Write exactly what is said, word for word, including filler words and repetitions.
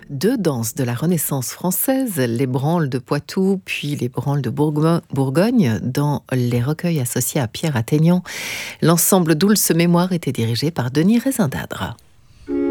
Deux danses de la Renaissance française, les branles de Poitou puis les branles de Bourgogne, Bourgogne dans les recueils associés à Pierre Atteignan. L'ensemble Douce Mémoire était dirigé par Denis Rezindadre.